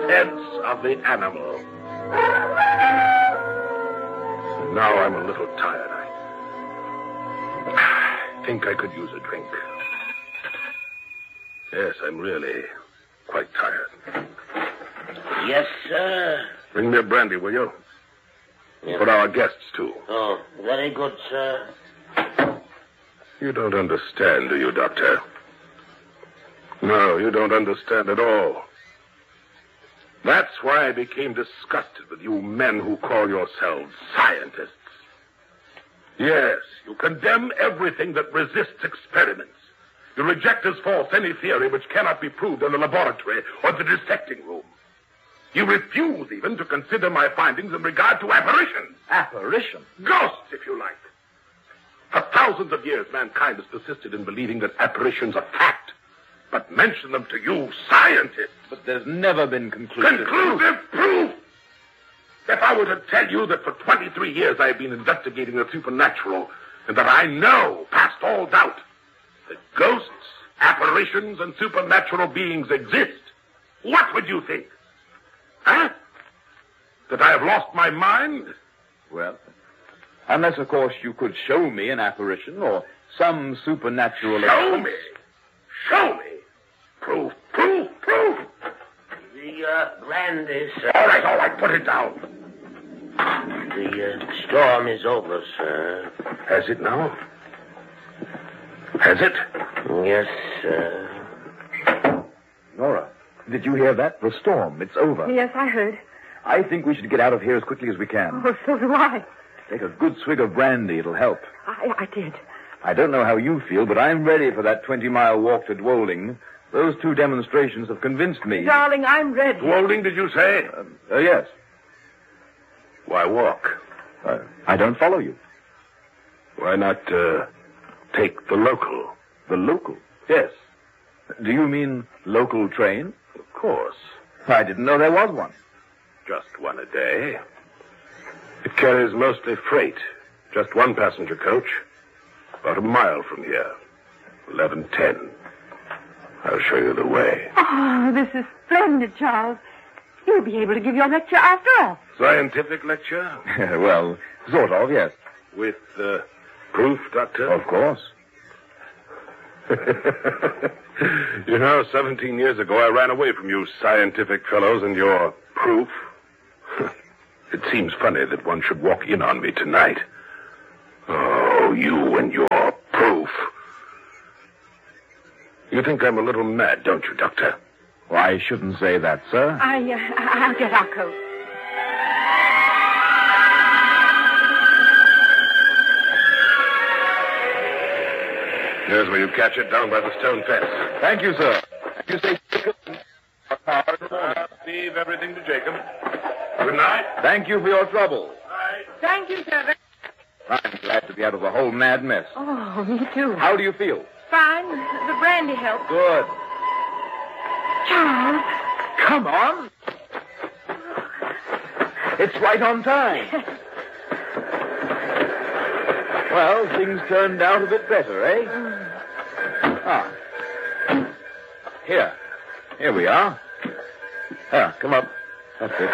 sense of the animal. Now I'm a little tired. I think I could use a drink. Yes, I'm really quite tired. Yes, sir. Bring me a brandy, will you? Yes. For our guests, too. Oh, very good, sir. You don't understand, do you, Doctor? No, you don't understand at all. That's why I became disgusted with you men who call yourselves scientists. Yes, you condemn everything that resists experiments. You reject as false any theory which cannot be proved in the laboratory or the dissecting room. You refuse even to consider my findings in regard to apparitions. Apparitions? Ghosts, if you like. For thousands of years, mankind has persisted in believing that apparitions are fact. But mention them to you, scientists. But there's never been conclusive proof. If I were to tell you that for 23 years I have been investigating the supernatural, and that I know, past all doubt, that ghosts, apparitions, and supernatural beings exist, what would you think? Huh? That I have lost my mind? Well, unless, of course, you could show me an apparition or some supernatural... Show me. Proof. The brandy, sir. All right, put it down. The storm is over, sir. Has it now? Has it? Yes, sir. Nora, did you hear that? The storm. It's over. Yes, I heard. I think we should get out of here as quickly as we can. Oh, so do I. Take a good swig of brandy. It'll help. I did. I don't know how you feel, but I'm ready for that 20-mile walk to Dwoling. Those 2 demonstrations have convinced me. Darling, I'm ready. Dwoling, did you say? Yes. Why walk? I don't follow you. Why not take the local? The local? Yes. Do you mean local train? Of course. I didn't know there was one. Just one a day. It carries mostly freight. Just one passenger coach. About a mile from here. 11:10. I'll show you the way. Oh, this is splendid, Charles. You'll be able to give your lecture after all. Scientific lecture? Well, sort of, yes. With proof, Doctor? Of course. You know, 17 years ago, I ran away from you scientific fellows and your proof. It seems funny that one should walk in on me tonight. Oh, you and your proof. You think I'm a little mad, don't you, Doctor? Well, I shouldn't say that, sir. I'll get our coat. Here's where you catch it, down by the stone fence. Thank you, sir. You say Jacob? Leave everything to Jacob. Good night. Thank you for your trouble. Thank you, sir. I'm glad to be out of the whole mad mess. Oh, me too. How do you feel? Fine. The brandy helped. Good. Charles. Come on. It's right on time. Well, things turned out a bit better, eh? Here we are. Come up. That's it.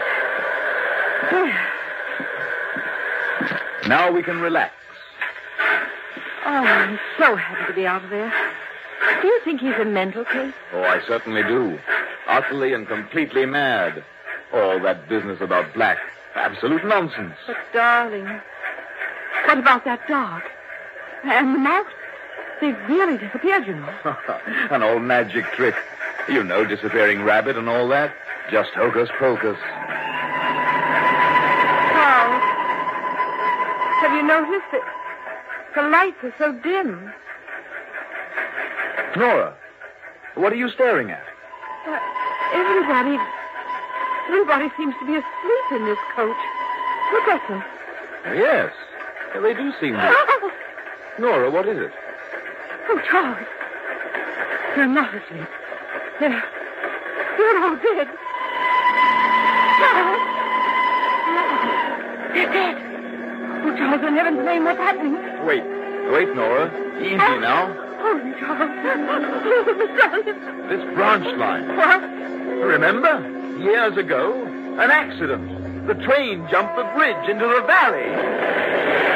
Now we can relax. Oh, I'm so happy to be out of there. Do you think he's a mental case? Oh, I certainly do. Utterly and completely mad. All that business about black. Absolute nonsense. But, darling, what about that dog? And the mouse? They've really disappeared, you know. An old magic trick. You know, disappearing rabbit and all that. Just hocus pocus. Charles, have you noticed that the lights are so dim? Nora, what are you staring at? Everybody seems to be asleep in this coach. Look at them. Yes, they do seem to. Nora, what is it? Oh, Charles. They're not asleep. They're all dead. Charles! They're dead. Oh, Charles, in heaven's name, what's happening? Wait, Nora. Easy now. Oh, Charles. The sun. This branch line. What? Remember? years ago, an accident. The train jumped the bridge into the valley.